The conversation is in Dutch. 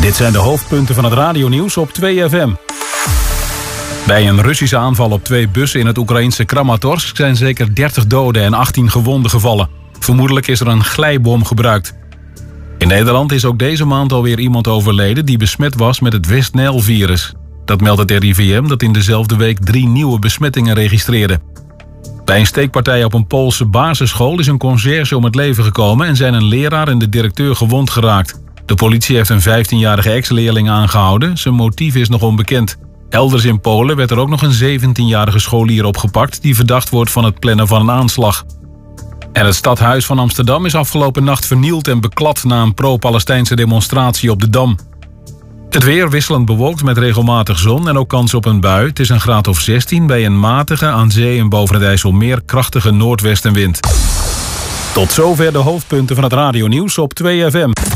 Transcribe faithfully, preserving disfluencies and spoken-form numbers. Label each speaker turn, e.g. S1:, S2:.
S1: Dit zijn de hoofdpunten van het radionieuws op twee F M. Bij een Russische aanval op twee bussen in het Oekraïnse Kramatorsk zijn zeker dertig doden en achttien gewonden gevallen. Vermoedelijk is er een glijbom gebruikt. In Nederland is ook deze maand alweer iemand overleden die besmet was met het West-Nijl-virus. Dat meldt het R I V M dat in dezelfde week drie nieuwe besmettingen registreerde. Bij een steekpartij op een Poolse basisschool is een conciërge om het leven gekomen en zijn een leraar en de directeur gewond geraakt. De politie heeft een vijftienjarige ex-leerling aangehouden. Zijn motief is nog onbekend. Elders in Polen werd er ook nog een zeventienjarige scholier opgepakt die verdacht wordt van het plannen van een aanslag. En het stadhuis van Amsterdam is afgelopen nacht vernield en beklad na een pro-Palestijnse demonstratie op de Dam. Het weer wisselend bewolkt met regelmatig zon en ook kans op een bui. Het is een graad of zestien bij een matige, aan zee en boven het IJsselmeer krachtige noordwestenwind. Tot zover de hoofdpunten van het radionieuws op twee F M.